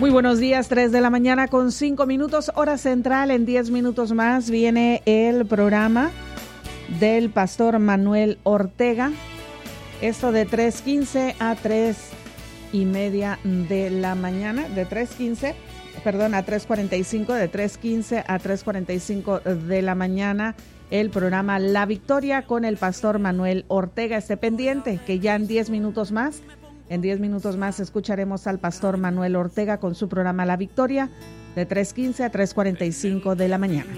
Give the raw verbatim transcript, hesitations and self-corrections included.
Muy buenos días, tres de la mañana con cinco minutos, hora central. En diez minutos más viene el programa del pastor Manuel Ortega. Esto de tres quince a tres y media de la mañana, de tres quince, perdón, a tres cuarenta y cinco, de tres quince a tres cuarenta y cinco de la mañana, el programa La Victoria con el pastor Manuel Ortega. Esté pendiente que ya en diez minutos más, en diez minutos más escucharemos al pastor Manuel Ortega con su programa La Victoria de tres quince a tres cuarenta y cinco de la mañana.